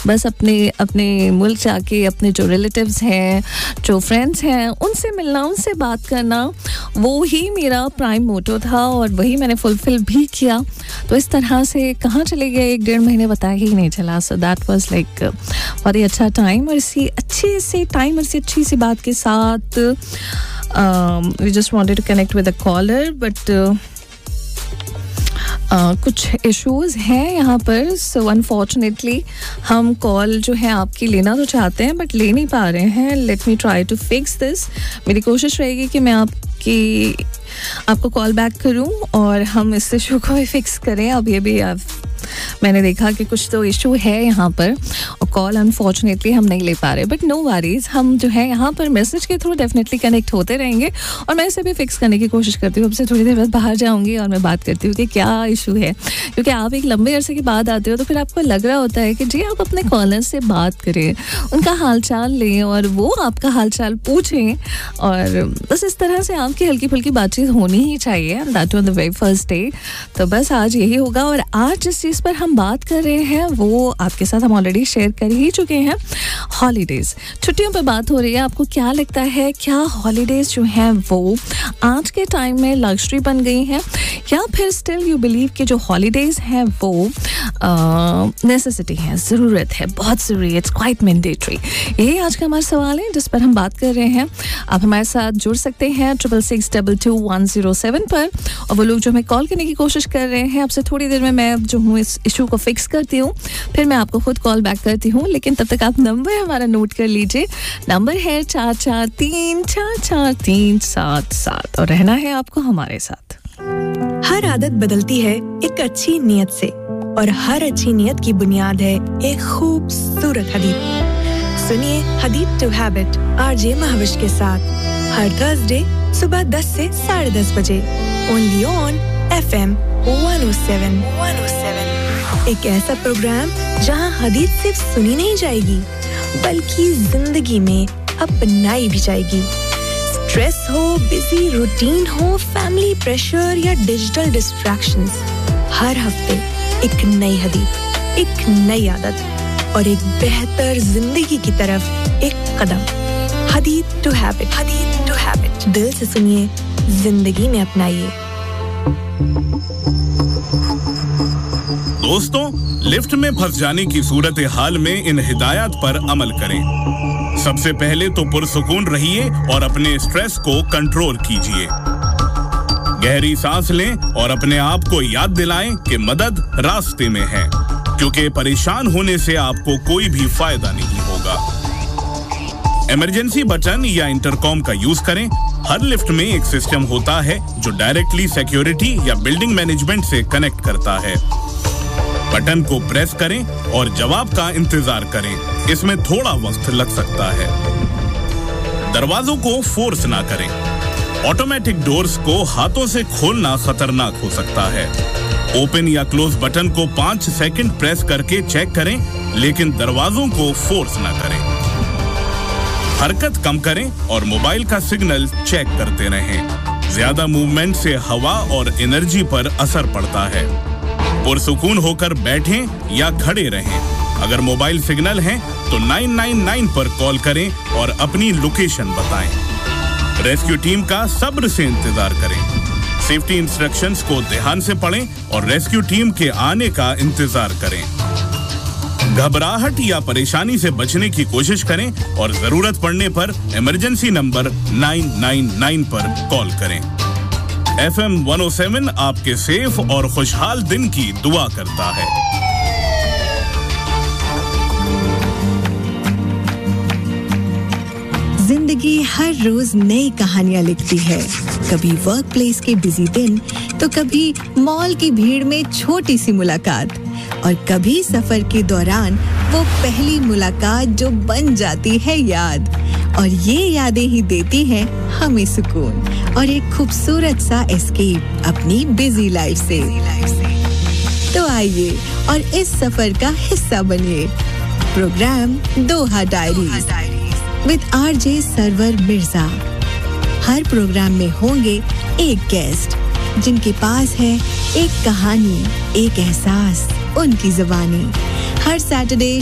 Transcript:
बस अपने अपने मुल्क जाके अपने जो रिलेटिव्स हैं, जो फ्रेंड्स हैं, उनसे मिलना, उनसे बात करना, वो ही मेरा प्राइम मोटो था और वही मैंने फुलफिल भी किया. तो इस तरह से कहाँ चले गए 1-1.5 महीने पता ही नहीं चला. सो दैट वाज लाइक बहुत ही अच्छा टाइम. और इसी अच्छे से टाइम और इसी अच्छी सी बात के साथ we just wanted to connect with a collar but कुछ इश्यूज़ हैं यहाँ पर. सो अनफॉर्चुनेटली हम कॉल जो है आपकी लेना तो चाहते हैं बट ले नहीं पा रहे हैं. Let me try to fix this. मेरी कोशिश रहेगी कि मैं आपको कॉल बैक करूं और हम इस इशू को भी फिक्स करें. अब ये भी मैंने देखा कि कुछ तो इशू है यहाँ पर और कॉल अनफॉर्चुनेटली हम नहीं ले पा रहे. बट नो वरीज, हम जो है यहाँ पर मैसेज के थ्रू डेफिनेटली कनेक्ट होते रहेंगे और मैं इसे भी फिक्स करने की कोशिश करती हूँ. अब से थोड़ी देर बाद बाहर जाऊँगी और मैं बात करती हूँ कि क्या इशू है, क्योंकि आप एक लंबे अरसे के बाद आते हो तो फिर आपको लग रहा होता है कि जी आप अपने कॉलर से बात करें, उनका हालचाल लें और वो आपका हालचाल पूछें. और बस इस तरह से आपकी हल्की फुल्की बातचीत होनी ही चाहिए. That on the very first day. तो बस आज यही होगा. और आज जिस चीज़ पर हम बात कर रहे हैं वो आपके साथ हम ऑलरेडी शेयर कर ही चुके हैं. हॉलीडेज, छुट्टियों पर बात हो रही है. आपको क्या लगता है, क्या हॉलीडेज जो हैं वो आज के टाइम में लग्जरी बन गई हैं या फिर स्टिल यू बिलीव कि जो हॉलीडेज हैं वो नेसेसिटी है, ज़रूरत है, बहुत ज़रूरी है, इट्स क्वाइट मैंडेटरी. यही आज का हमारा सवाल है जिस पर हम बात कर रहे हैं. आप हमारे साथ जुड़ सकते हैं 66622107 पर. और वो लोग जो हमें कॉल करने की कोशिश कर रहे हैं, आपसे थोड़ी देर में मैं जो हूँ इस इशू को फिक्स करती हूँ, फिर मैं आपको खुद कॉल बैक करती हूँ. लेकिन तब तक आप नंबर हमारा नोट कर लीजिए. नंबर है 44344377 और रहना है आपको हमारे साथ. हर आदत बदलती है एक अच्छी नीयत से और हर अच्छी नीयत की बुनियाद है एक खूबसूरत हदीत. सुनिए हदीत टू हैबिट आरजे महाविश के साथ हर थर्सडे सुबह 10 से 10:30 बजे ओनली ऑन FM 107. एक ऐसा प्रोग्राम जहां हदीत सिर्फ सुनी नहीं जाएगी बल्कि जिंदगी में अपनाई भी जाएगी. स्ट्रेस हो, बिजी रूटीन हो, फैमिली प्रेशर या डिजिटल डिस्ट्रैक्शंस, हर हफ्ते एक नई हदीत, एक नई आदत और एक बेहतर जिंदगी की तरफ एक कदम. हदीत टू हैबिट, हदीत टू हैबिट. दिल से सुनिए, जिंदगी में अपनाइए. दोस्तों, लिफ्ट में फंस जाने की सूरत हाल में इन हिदायत पर अमल करें. सबसे पहले तो पुरसुकून रहिए और अपने स्ट्रेस को कंट्रोल कीजिए. गहरी सांस लें और अपने आप को याद दिलाएं कि मदद रास्ते में है, क्योंकि परेशान होने से आपको कोई भी फायदा नहीं होगा. इमरजेंसी बटन या इंटरकॉम का यूज करें. हर लिफ्ट में एक सिस्टम होता है जो डायरेक्टली सिक्योरिटी या बिल्डिंग मैनेजमेंट से कनेक्ट करता है. बटन को प्रेस करें और जवाब का इंतजार करें. इसमें थोड़ा वक्त लग सकता है. दरवाजों को फोर्स ना करें. ऑटोमेटिक डोर्स को हाथों से खोलना खतरनाक हो सकता है. ओपन या क्लोज बटन को 5 सेकंड प्रेस करके चेक करें, लेकिन दरवाजों को फोर्स ना करें. हरकत कम करें और मोबाइल का सिग्नल चेक करते रहें. ज्यादा मूवमेंट से हवा और एनर्जी पर असर पड़ता है. पुरसुकून होकर बैठें या खड़े रहें. अगर मोबाइल सिग्नल है तो 999 पर कॉल करें और अपनी लोकेशन बताएं. रेस्क्यू टीम का सब्र से इंतजार करें. सेफ्टी इंस्ट्रक्शंस को ध्यान से पढ़ें और रेस्क्यू टीम के आने का इंतजार करें. घबराहट या परेशानी से बचने की कोशिश करें और जरूरत पड़ने पर इमरजेंसी नंबर 999 पर कॉल करें. FM 107 आपके सेफ और खुशहाल दिन की दुआ करता है. जिंदगी हर रोज नई कहानियां लिखती है. कभी वर्क प्लेस के बिजी दिन, तो कभी मॉल की भीड़ में छोटी सी मुलाकात, और कभी सफर के दौरान वो पहली मुलाकात जो बन जाती है याद. और ये यादें ही देती हैं हमें सुकून और एक खूबसूरत सा एस्केप अपनी बिजी लाइफ से. तो आइए और इस सफर का हिस्सा बनिए. Programme Doha diaries with RJ server Mirza. Her programme में होंगे एक गेस्ट जिनके पास है एक कहानी, एक एहसास, उनकी जुबानी. हर सैटरडे